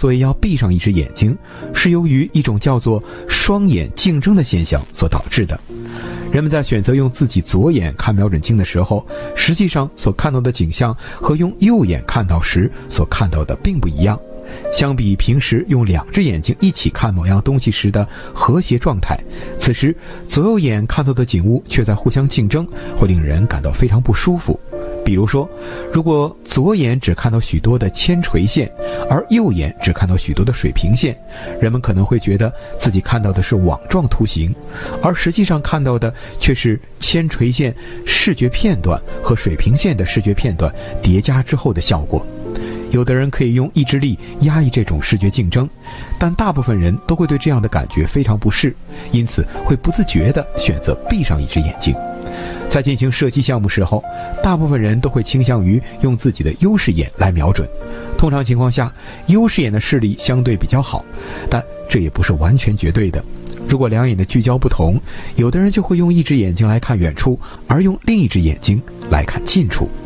所以要闭上一只眼睛，是由于一种叫做双眼竞争的现象所导致的。人们在选择用自己左眼看瞄准镜的时候，实际上所看到的景象和用右眼看到时所看到的并不一样。相比平时用两只眼睛一起看某样东西时的和谐状态，此时左右眼看到的景物却在互相竞争，会令人感到非常不舒服。比如说，如果左眼只看到许多的铅垂线，而右眼只看到许多的水平线，人们可能会觉得自己看到的是网状图形，而实际上看到的却是铅垂线视觉片段和水平线的视觉片段叠加之后的效果。有的人可以用意志力压抑这种视觉竞争，但大部分人都会对这样的感觉非常不适，因此会不自觉地选择闭上一只眼睛。在进行射击项目时候，大部分人都会倾向于用自己的优势眼来瞄准。通常情况下，优势眼的视力相对比较好，但这也不是完全绝对的。如果两眼的聚焦不同，有的人就会用一只眼睛来看远处，而用另一只眼睛来看近处。